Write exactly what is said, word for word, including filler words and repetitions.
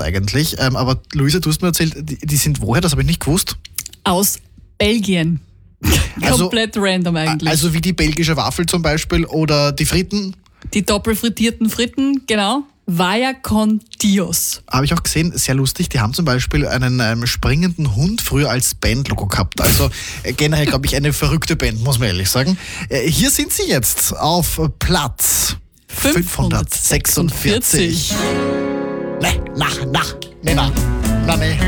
eigentlich. Ähm, aber Luisa, du hast mir erzählt, die, die sind woher? Das habe ich nicht gewusst. Aus Belgien. Also- Komplett random eigentlich. Also wie die belgische Waffel zum Beispiel oder die Fritten. Die doppelfrittierten Fritten, genau. Vaya con Dios. Habe ich auch gesehen, sehr lustig. Die haben zum Beispiel einen ähm, springenden Hund früher als Bandlogo gehabt. Also äh, generell, glaube ich, eine verrückte Band, muss man ehrlich sagen. Äh, hier sind sie jetzt auf Platz fünfhundertsechsundvierzig. Ne, na, na, ne, na, na, ne.